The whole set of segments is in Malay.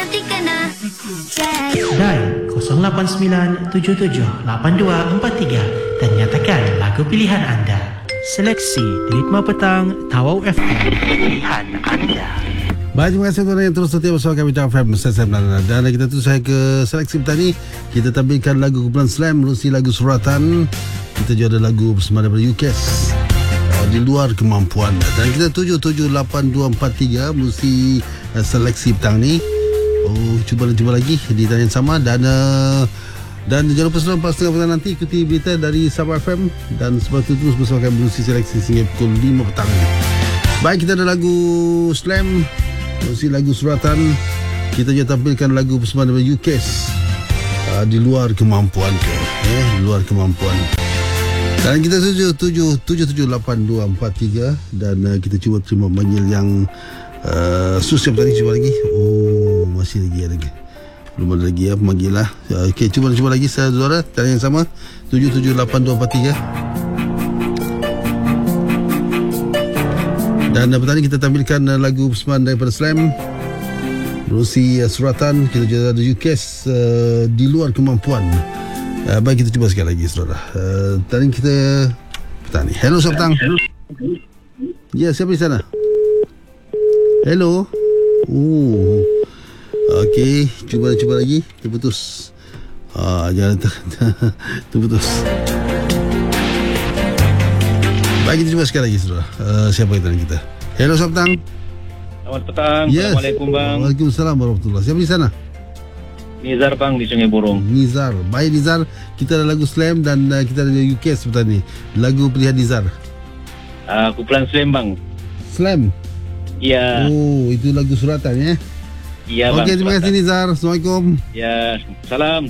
nanti kena cek. Dial 089778243 dan nyatakan lagu pilihan anda. Seleksi Ritma Petang Tawau FM, pilihan anda. Baik, terima kasih tuan yang terus setia bersama kami di FM dan kita terus saya ke seleksi petani. Kita tampilkan lagu kumpulan Slam melalui lagu suratan. Kita juga ada lagu bersama daripada UKS di luar kemampuan. Dan kita 778243 melalui seleksi petang ni. Cuba lagi di tanya yang sama. Dan jangan lupa selama 4.30 nanti ikuti berita dari Sabah FM. Dan sebab itu terus bersama kami melalui seleksi sehingga pukul 5 petang. Baik, kita ada lagu Slam melalui lagu suratan. Kita juga tampilkan lagu bersama daripada UKS di luar kemampuan di luar kemampuan. Dan kita 778243 dan kita cuba terima panggil yang sus yang tadi. Cuba lagi. Masih lagi belum ada lagi pemanggil lah. Okey, cuba lagi saudara tanya yang sama 778243. Dan petani kita tampilkan lagu bersama daripada Slam Rusi suratan. Kita juga ada UKS di luar kemampuan. Baik, kita cuba sekali lagi saudara. Tadi kita petani. Hello, selamat petang. Ya, siapa di sana? Hello. Okey, cuba lagi. Terputus. Jangan terputus. Baik, kita cuba sekali lagi saudara. Siapa kita? Hello, selamat petang. Selamat petang. Yes. Assalamualaikum bang. Waalaikumsalam warahmatullahi. Siapa di sana? Nizar bang di Sungai Burung. Nizar. Baik Nizar, kita ada lagu Slam dan kita ada UKS seperti ni. Lagu pilihan Nizar. Kumpulan Slam bang. Slam. Iya. Itu lagu suratan ya. Iya bang. Okey, terima kasih Nizar. Assalamualaikum. Ya, salam.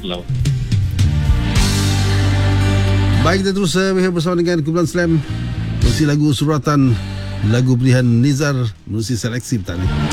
Baik, kita terus bersama dengan kumpulan Slam. Melalui lagu suratan, lagu pilihan Nizar melalui seleksi petani.